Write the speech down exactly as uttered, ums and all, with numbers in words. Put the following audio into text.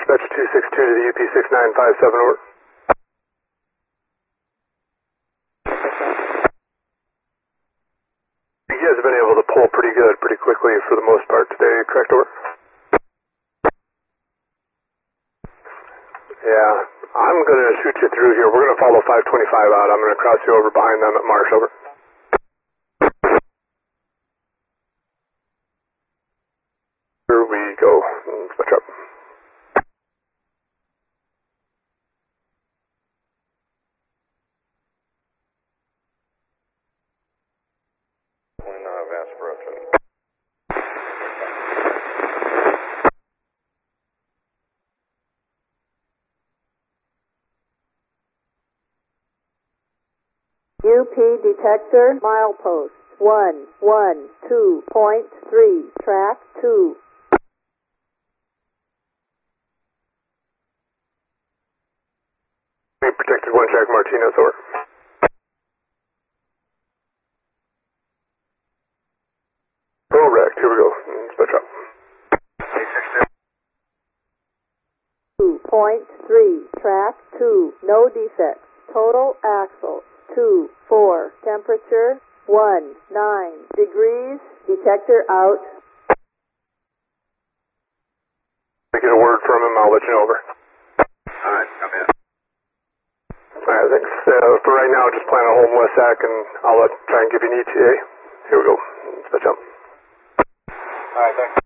dispatch two six two to the U P six nine five seven, over. You guys have been able to pull pretty good, pretty quickly for the most part today, correct, over? Yeah, I'm going to shoot you through here. We're going to follow five twenty-five out. I'm going to cross you over behind them at Marsh, over. Here we go. Switch up. U P detector milepost one one two point three, track two. We protected one Jack Martinez, over. Correct, here we go. Switch up. two point three, track two, no defects. Total axle two four, temperature one nine degrees, detector out. I get a word from him, I'll let you know, over. Alright, come in. Alright, thanks. Uh, for right now, just plan on holding West Sac, and I'll let, try and give you an E T A. Here we go. Switch up. Alright, thanks.